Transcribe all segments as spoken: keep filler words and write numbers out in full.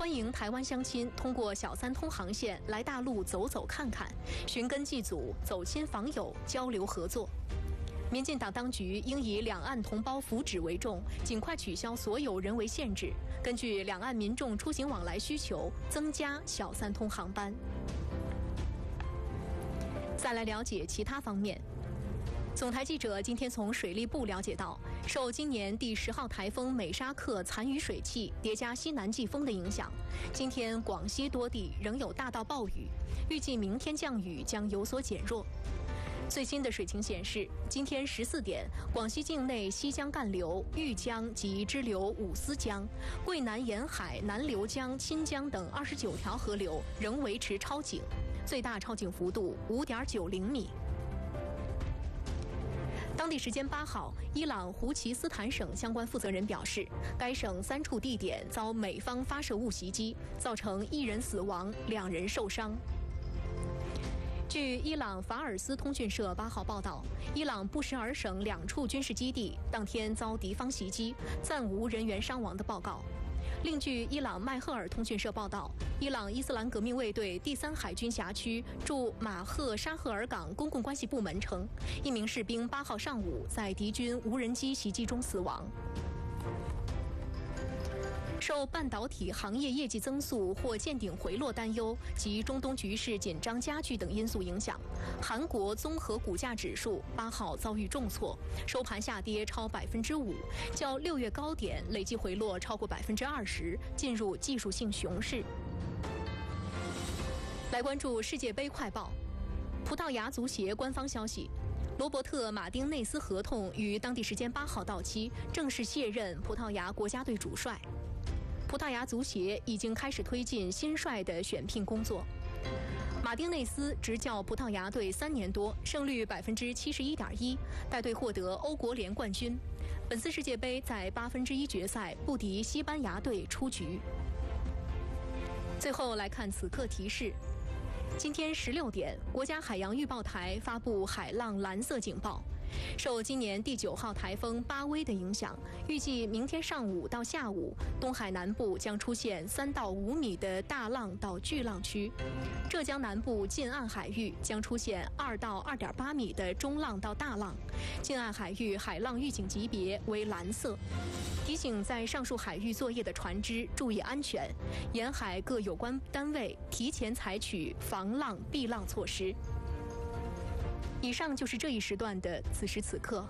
欢迎台湾乡亲通过小三通航线来大陆走走看看，寻根祭祖、走亲访友、交流合作。民进党当局应以两岸同胞福祉为重，尽快取消所有人为限制，根据两岸民众出行往来需求，增加小三通航班。再来了解其他方面。总台记者今天从水利部了解到，受今年第十号台风美沙克残余水汽叠加西南季风的影响，今天广西多地仍有大到暴雨，预计明天降雨将有所减弱。最新的水情显示，今天十四点，广西境内西江干流、豫江及支流五思江、桂南沿海南流江、钦江等二十九条河流仍维持超警，最大超警幅度五点九零米。当地时间八号，伊朗胡齐斯坦省相关负责人表示，该省三处地点遭美方发射物袭击，造成一人死亡，两人受伤。据伊朗法尔斯通讯社八号报道，伊朗布什尔省两处军事基地当天遭敌方袭击，暂无人员伤亡的报告。另据伊朗麦赫尔通讯社报道，伊朗伊斯兰革命卫队第三海军辖区驻马赫沙赫尔港公共关系部门称，一名士兵八号上午在敌军无人机袭击中死亡。受半导体行业业绩增速或见顶回落担忧及中东局势紧张加剧等因素影响，韩国综合股价指数八号遭遇重挫，收盘下跌超百分之五，较六月高点累计回落超过百分之二十，进入技术性熊市。来关注世界杯快报，葡萄牙足协官方消息，罗伯特·马丁内斯合同于当地时间八号到期，正式卸任葡萄牙国家队主帅。葡萄牙足协已经开始推进新帅的选聘工作。马丁内斯执教葡萄牙队三年多，胜率百分之七十一点一，带队获得欧国联冠军。本次世界杯在八分之一决赛不敌西班牙队出局。最后来看此刻提示。今天十六点，国家海洋预报台发布海浪蓝色警报。受今年第九号台风巴威的影响，预计明天上午到下午，东海南部将出现三到五米的大浪到巨浪区，浙江南部近岸海域将出现二到二点八米的中浪到大浪，近岸海域海浪预警级别为蓝色。提醒在上述海域作业的船只注意安全，沿海各有关单位提前采取防浪避浪措施。以上就是这一时段的此时此刻。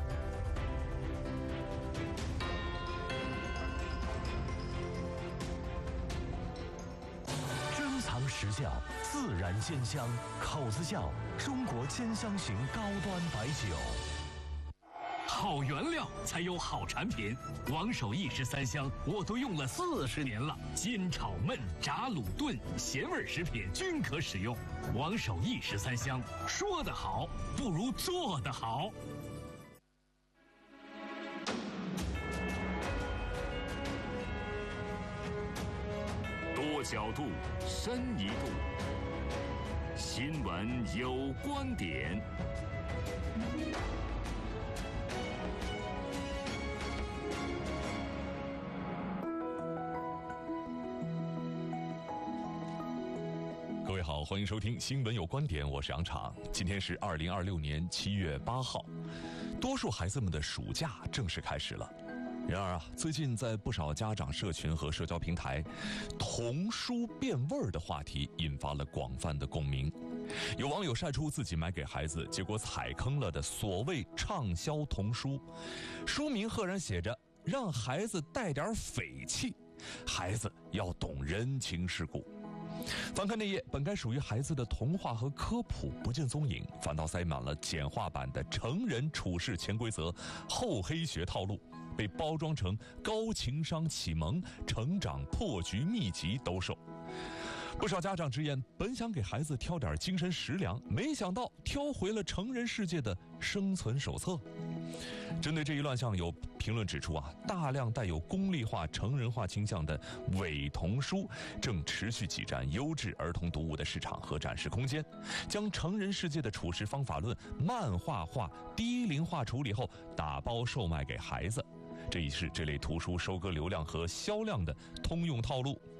珍藏实效，自然鲜香，口子窖中国兼香型高端白酒。好原料才有好产品，王守义十三香我都用了四十年了，煎炒焖炸卤炖咸味食品均可使用。王守义十三香，说得好不如做得好。多角度，深一度，新闻有观点。各位好，欢迎收听《新闻有观点》，我是杨昶。今天是二零二六年七月八号，多数孩子们的暑假正式开始了。然而啊，最近在不少家长社群和社交平台，童书变味儿的话题引发了广泛的共鸣。有网友晒出自己买给孩子，结果踩坑了的所谓畅销童书，书名赫然写着“让孩子带点匪气，孩子要懂人情世故”。翻开内页，本该属于孩子的童话和科普不见踪影，反倒塞满了简化版的成人处事潜规则、厚黑学套路，被包装成高情商启蒙、成长破局秘籍兜售。不少家长直言，本想给孩子挑点精神食粮，没想到挑回了成人世界的生存手册。针对这一乱象，有评论指出啊，大量带有功利化、成人化倾向的伪童书正持续挤占优质儿童读物的市场和展示空间，将成人世界的处事方法论漫画化、低龄化处理后打包售卖给孩子，这已是这类图书收割流量和销量的通用套路。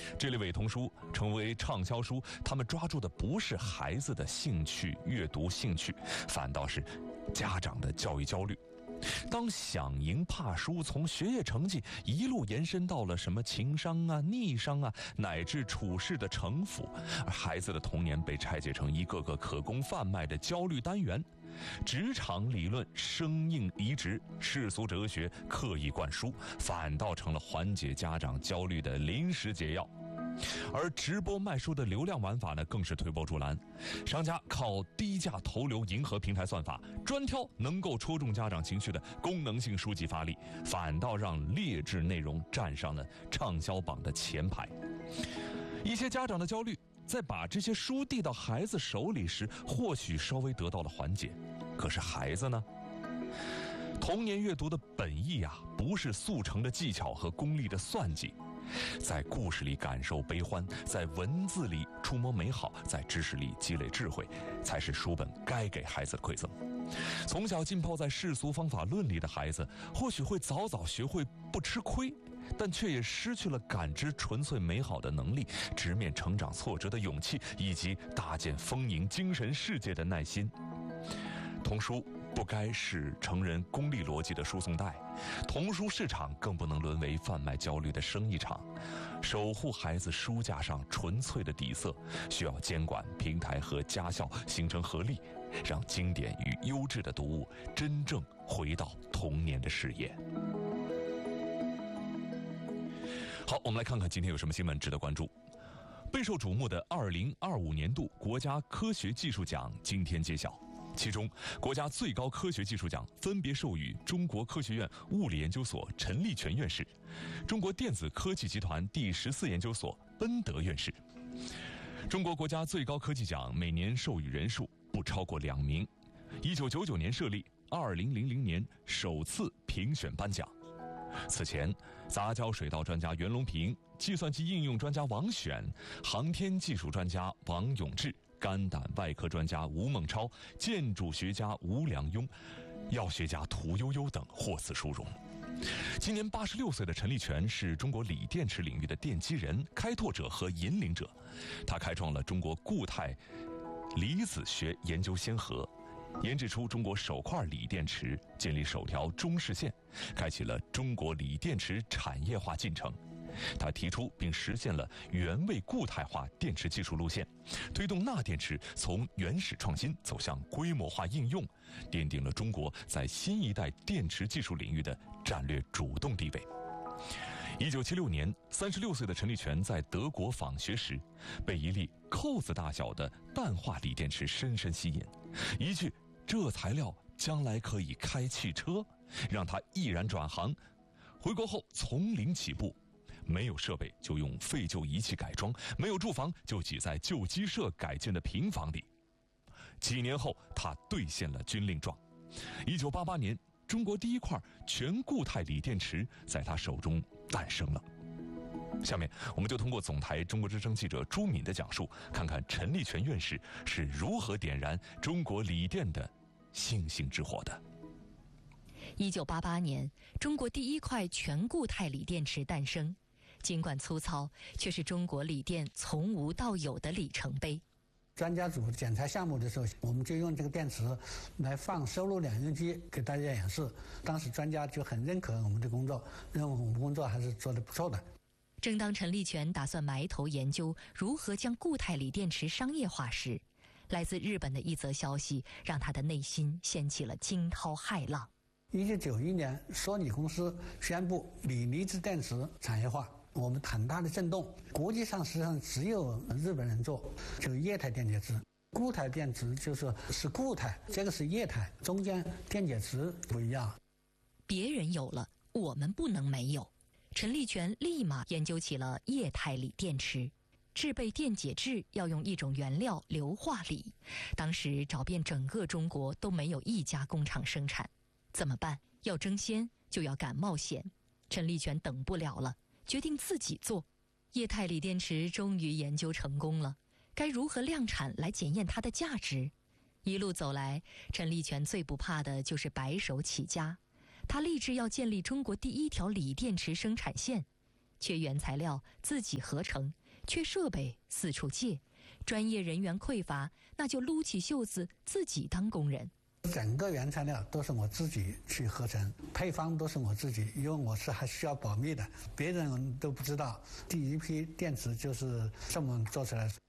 这类伪童书成为畅销书，他们抓住的不是孩子的兴趣、阅读兴趣，反倒是家长的教育焦虑。当想赢怕输从学业成绩一路延伸到了什么情商啊、逆商啊，乃至处事的城府，而孩子的童年被拆解成一个个可供贩卖的焦虑单元，职场理论生硬移植，世俗哲学刻意灌输，反倒成了缓解家长焦虑的临时解药。而直播卖书的流量玩法呢，更是推波助澜，商家靠低价投流迎合平台算法，专挑能够戳中家长情绪的功能性书籍发力，反倒让劣质内容站上了畅销榜的前排。一些家长的焦虑在把这些书递到孩子手里时，或许稍微得到了缓解，可是孩子呢？童年阅读的本意啊，不是速成的技巧和功利的算计，在故事里感受悲欢，在文字里触摸美好，在知识里积累智慧，才是书本该给孩子的馈赠。从小浸泡在世俗方法论里的孩子，或许会早早学会不吃亏，但却也失去了感知纯粹美好的能力，直面成长挫折的勇气，以及搭建丰盈精神世界的耐心。童书不该是成人功利逻辑的输送带，童书市场更不能沦为贩卖焦虑的生意场。守护孩子书架上纯粹的底色，需要监管平台和家校形成合力，让经典与优质的读物真正回到童年的视野。好，我们来看看今天有什么新闻值得关注。备受瞩目的二零二五年度国家科学技术奖今天揭晓，其中国家最高科学技术奖分别授予中国科学院物理研究所陈立全院士、中国电子科技集团第十四研究所奔德院士。中国国家最高科技奖每年授予人数不超过两名，一九九九年设立，二零零零年首次评选颁奖。此前，杂交水稻专家袁隆平、计算机应用专家王选、航天技术专家王永志、肝胆外科专家吴孟超、建筑学家吴良镛、药学家屠呦呦等获此殊荣。今年八十六岁的陈立全是中国锂电池领域的奠基人、开拓者和引领者，他开创了中国固态离子学研究先河，研制出中国首块锂电池，建立首条中视线，开启了中国锂电池产业化进程。他提出并实现了原位固态化电池技术路线，推动钠电池从原始创新走向规模化应用，奠定了中国在新一代电池技术领域的战略主动地位。一九七六年，三十六岁的陈立全在德国访学时，被一粒扣子大小的氮化锂电池深深吸引，一句“这材料将来可以开汽车”，让他毅然转行。回国后从零起步，没有设备就用废旧仪器改装，没有住房就挤在旧鸡舍改建的平房里。几年后，他兑现了军令状。一九八八年，中国第一块全固态锂电池在他手中诞生了。下面我们就通过总台中国之声记者朱敏的讲述，看看陈立全院士是如何点燃中国锂电的星星之火的。 一九八八年，中国第一块全固态锂电池诞生，尽管粗糙，却是中国锂电从无到有的里程碑。 专家组检查项目的时候，我们就用这个电池来放收录两用机给大家演示。当时专家就很认可我们的工作，认为我们工作还是做得不错的。 正当陈立全打算埋头研究如何将固态锂电池商业化时，来自日本的一则消息让他的内心掀起了惊涛骇浪。 一九九一年，索尼公司宣布锂离子电池产业化，我们很大的震动。国际上实际上只有日本人做，就是液态电解质。固态电池就是是固态，这个是液态，中间电解质不一样。 别人有了，我们不能没有。陈立全立马研究起了液态锂电池。制备电解质要用一种原料硫化锂，当时找遍整个中国都没有一家工厂生产。怎么办？要争先就要敢冒险。陈立全等不了了，决定自己做。液态锂电池终于研究成功了，该如何量产来检验它的价值？一路走来，陈立全最不怕的就是白手起家。他立志要建立中国第一条锂电池生产线。 缺原材料自己合成，缺设备四处借，专业人员匮乏，那就撸起袖子自己当工人。 整个原材料都是我自己去合成，配方都是我自己，因为我是还需要保密的，别人都不知道第一批电池就是这么做出来的。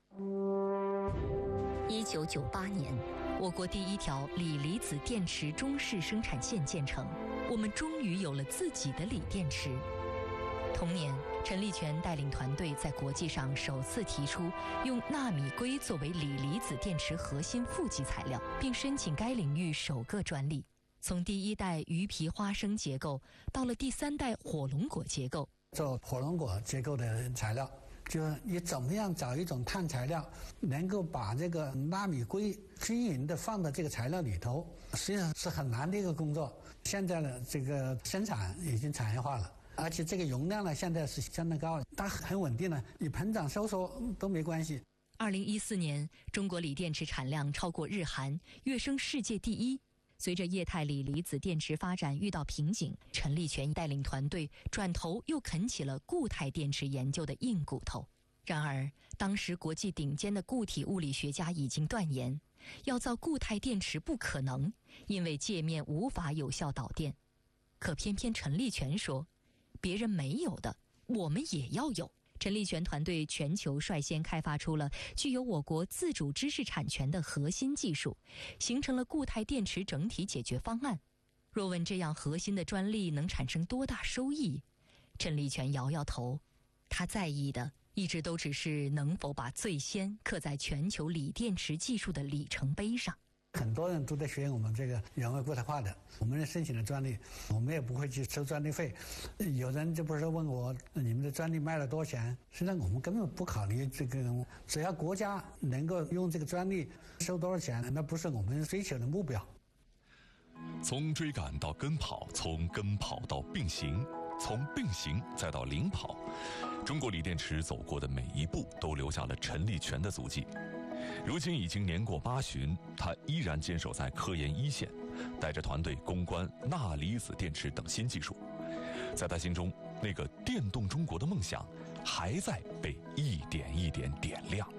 一九九八年，我国第一条锂离子电池中式生产线建成，我们终于有了自己的锂电池。同年，陈立全带领团队在国际上首次提出用纳米硅作为锂离子电池核心负极材料，并申请该领域首个专利。从第一代鱼皮花生结构到了第三代火龙果结构， 做火龙果结构的材料，就是你怎么样找一种碳材料，能够把这个纳米硅均匀的放到这个材料里头，实际上是很难的一个工作。现在的这个生产已经产业化了。而且这个容量呢，现在是相当高，它很稳定了，你膨胀收缩都没关系。 二零一四年，中国锂电池产量超过日韩，跃升世界第一。随着液态锂离子电池发展遇到瓶颈，陈立全带领团队转头又啃起了固态电池研究的硬骨头。然而，当时国际顶尖的固体物理学家已经断言，要造固态电池不可能，因为界面无法有效导电。可偏偏陈立全说，别人没有的，我们也要有。陈立全团队全球率先开发出了具有我国自主知识产权的核心技术，形成了固态电池整体解决方案。若问这样核心的专利能产生多大收益，陈立全摇摇头，他在意的一直都只是能否把最先刻在全球锂电池技术的里程碑上。 很多人都在学我们这个原位固态化的，我们申请的专利，我们也不会去收专利费。有人就不是问我你们的专利卖了多少钱，实际上我们根本不考虑这个，只要国家能够用这个专利收多少钱，那不是我们追求的目标。 从追赶到跟跑，从跟跑到并行，从并行再到领跑，中国锂电池走过的每一步都留下了陈立全的足迹。如今已经年过八旬，他依然坚守在科研一线，带着团队攻关钠离子电池等新技术。在他心中，那个电动中国的梦想还在被一点一点点亮。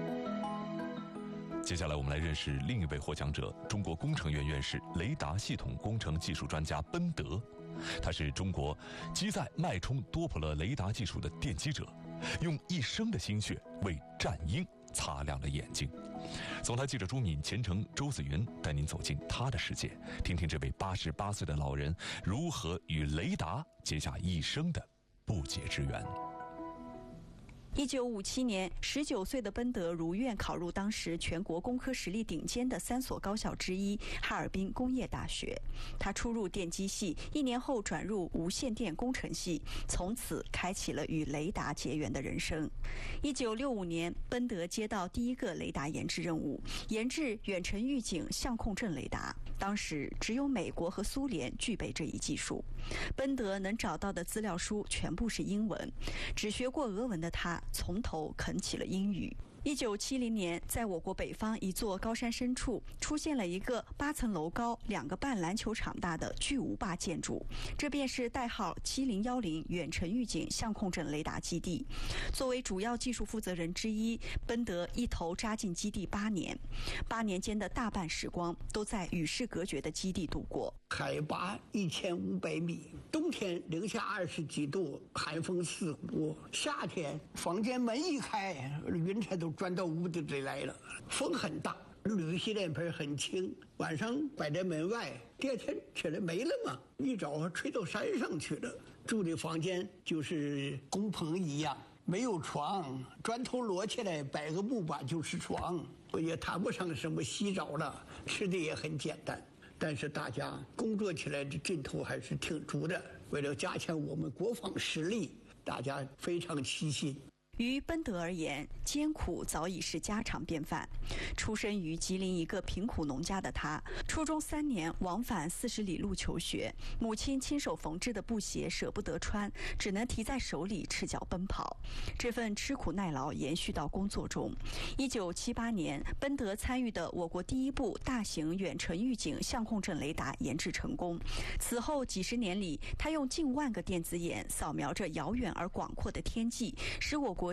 接下来我们来认识另一位获奖者，中国工程院院士、雷达系统工程技术专家奔德。他是中国机载脉冲多普勒雷达技术的奠基者，用一生的心血为战鹰擦亮了眼睛。从他记者朱敏、前程周子云带您走进他的世界，听听这位八十八岁的老人如何与雷达结下一生的不解之缘。 一九五七年，十九岁的奔德如愿考入当时全国工科实力顶尖的三所高校之一——哈尔滨工业大学。他初入电机系，一年后转入无线电工程系，从此开启了与雷达结缘的人生。一九六五年，奔德接到第一个雷达研制任务，研制远程预警相控阵雷达。当时只有美国和苏联具备这一技术。奔德能找到的资料书全部是英文，只学过俄文的他从头啃起了英语。一九七零年，在我国北方一座高山深处，出现了一个八层楼高、两个半篮球场大的巨无霸建筑，这便是代号七零一零远程预警相控阵雷达基地。作为主要技术负责人之一，奔德一头扎进基地八年，八年间的大半时光都在与世隔绝的基地度过。 海拔一千五百米，冬天零下二十几度，寒风刺骨；夏天房间门一开，云彩都钻到屋子里来了，风很大，铝洗脸盆很轻，晚上摆在门外，第二天起来没了嘛，一早吹到山上去了。住的房间就是工棚一样，没有床，砖头摞起来摆个木板就是床，也谈不上什么洗澡了，吃的也很简单。但是大家工作起来的劲头还是挺足的，为了加强我们国防实力，大家非常齐心。 于奔德而言，艰苦早已是家常便饭。出身于吉林一个贫苦农家的他，初中三年往返四十里路求学，母亲亲手缝制的布鞋舍不得穿，只能提在手里赤脚奔跑。这份吃苦耐劳延续到工作中。一九七八年，奔德参与的我国第一部大型远程预警相控阵雷达研制成功。此后几十年里，他用近万个电子眼扫描着遥远而广阔的天际，使我国